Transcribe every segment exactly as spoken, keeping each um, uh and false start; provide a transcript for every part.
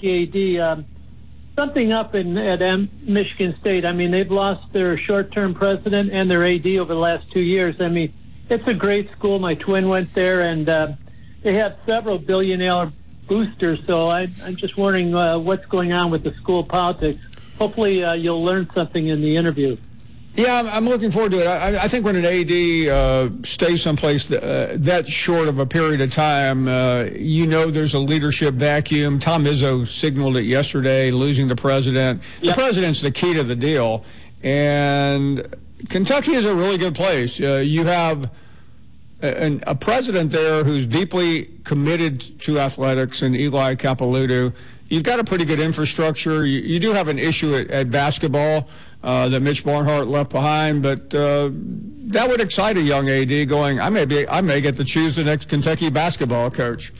A D. Um, something up in at M- Michigan State. I mean, they've lost their short-term president and their A D over the last two years. I mean, it's a great school. My twin went there, and uh, they have several billionaire boosters. So I, I'm just wondering uh, what's going on with the school politics. Hopefully, uh, you'll learn something in the interview. Yeah, I'm, I'm looking forward to it. I, I think when an A D uh, stays someplace that, uh, that short of a period of time, uh, you know there's a leadership vacuum. Tom Izzo signaled it yesterday, losing the president. Yep. The president's the key to the deal. And Kentucky is a really good place. Uh, you have a, a president there who's deeply committed to athletics, and Eli Capilouto. You've got a pretty good infrastructure. You, you do have an issue at, at basketball uh, that Mitch Barnhart left behind, but uh, that would excite a young A D going, I may be, I may get to choose the next Kentucky basketball coach.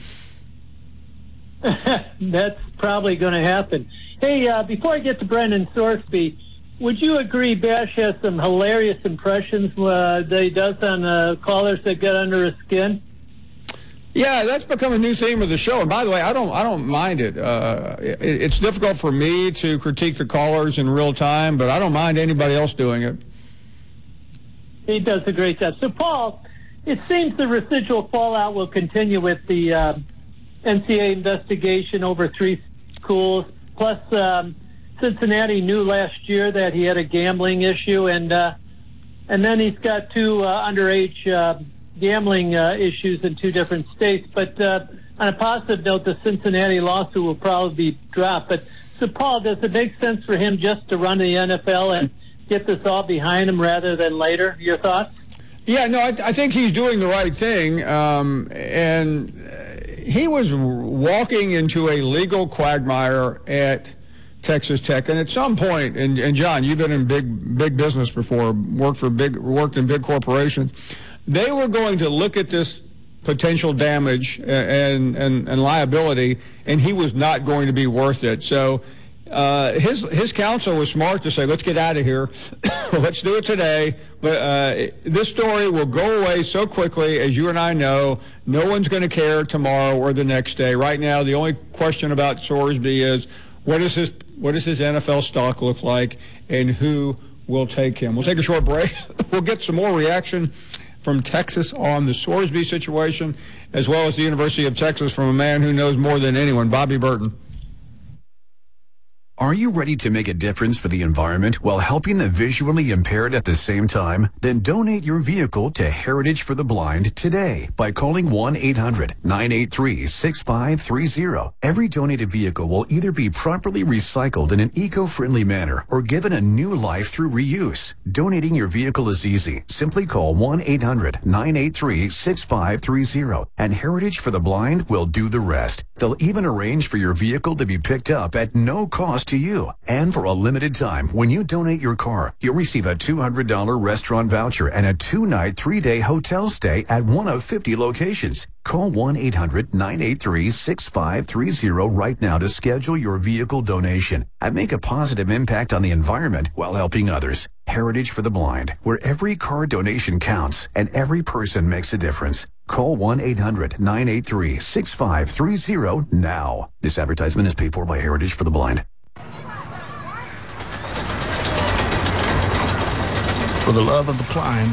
That's probably going to happen. Hey, uh, before I get to Brendan Sorsby, would you agree Bash has some hilarious impressions uh, that he does on uh, callers that get under his skin? Yeah, that's become a new theme of the show. And by the way, I don't, I don't mind it. Uh, it. It's difficult for me to critique the callers in real time, but I don't mind anybody else doing it. He does a great job. So, Paul, it seems the residual fallout will continue with the uh, N C A A investigation over three schools. Plus, um, Cincinnati knew last year that he had a gambling issue, and uh, and then he's got two uh, underage uh, gambling uh, issues in two different states. But uh, on a positive note, the Cincinnati lawsuit will probably be dropped. But so, Paul, does it make sense for him just to run the N F L and get this all behind him rather than later? Your thoughts? Yeah, no, I, I think he's doing the right thing. Um, and he was walking into a legal quagmire at Texas Tech, and at some point, and, and John, you've been in big big business before, worked for big worked in big corporations. They were going to look at this potential damage and, and, and liability, and he was not going to be worth it. So uh, his his counsel was smart to say, let's get out of here. Let's do it today. But uh, this story will go away so quickly, as you and I know. No one's going to care tomorrow or the next day. Right now, the only question about Sorsby is, what is his, what does his N F L stock look like, and who will take him? We'll take a short break. We'll get some more reaction from Texas on the Sorsby situation, as well as the University of Texas from a man who knows more than anyone, Bobby Burton. Are you ready to make a difference for the environment while helping the visually impaired at the same time? Then donate your vehicle to Heritage for the Blind today by calling one eight hundred nine eight three six five three zero. Every donated vehicle will either be properly recycled in an eco-friendly manner or given a new life through reuse. Donating your vehicle is easy. Simply call one eight hundred nine eight three six five three zero, and Heritage for the Blind will do the rest. They'll even arrange for your vehicle to be picked up at no cost to you. And for a limited time, when you donate your car, you'll receive a two hundred dollars restaurant voucher and a two-night, three-day hotel stay at one of fifty locations. Call one eight hundred nine eight three six five three zero right now to schedule your vehicle donation and make a positive impact on the environment while helping others. Heritage for the Blind, where every car donation counts and every person makes a difference. Call one eight hundred nine eight three six five three zero now. This advertisement is paid for by Heritage for the Blind. For the love of the blind.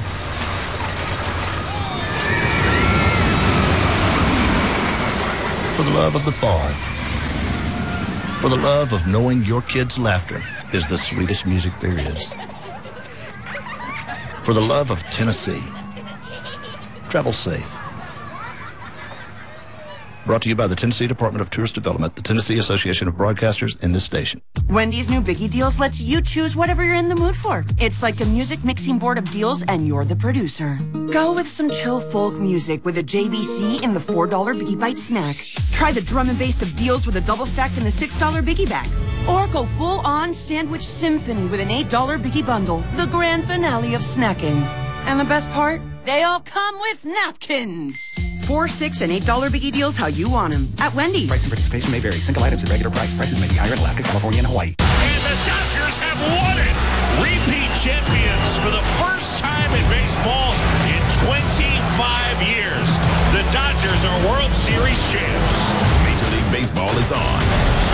For the love of the farm. For the love of knowing your kids' laughter is the sweetest music there is. For the love of Tennessee. Travel safe. Brought to you by the Tennessee Department of Tourist Development, the Tennessee Association of Broadcasters, and this station. Wendy's new Biggie Deals lets you choose whatever you're in the mood for. It's like a music mixing board of deals, and you're the producer. Go with some chill folk music with a J B C in the four dollar Biggie Bite snack. Try the drum and bass of deals with a double stack in the six dollar Biggie bag. Or go full-on sandwich symphony with an eight dollar Biggie bundle, the grand finale of snacking. And the best part? They all come with napkins. Four, six, and eight dollar Biggie Deals how you want them at Wendy's. Price and participation may vary. Single items at regular price. Prices may be higher in Alaska, California, and Hawaii. And the Dodgers have won it. Repeat champions for the first time in baseball in twenty-five years. The Dodgers are World Series champs. Major League Baseball is on.